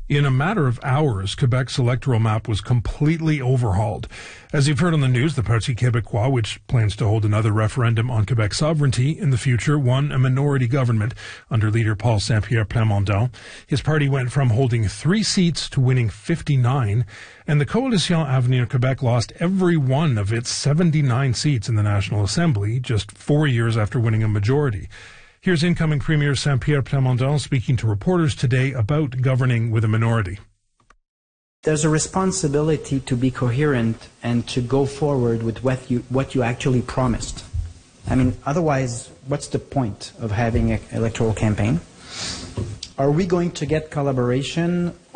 In a matter of hours, Quebec's electoral map was completely overhauled. As you've heard on the news, the Parti Québécois, which plans to hold another referendum on Quebec sovereignty in the future, won a minority government under leader Paul Saint-Pierre Plamondon. His party went from holding 3 seats to winning 59, and the Coalition Avenir Quebec lost every one of its 79 seats in the National Assembly just 4 years after winning a majority. Here's incoming Premier Saint-Pierre Plamondon speaking to reporters today about governing with a minority. There's a responsibility to be coherent and to go forward with what you actually promised. I mean, otherwise, what's the point of having an electoral campaign? Are we going to get collaboration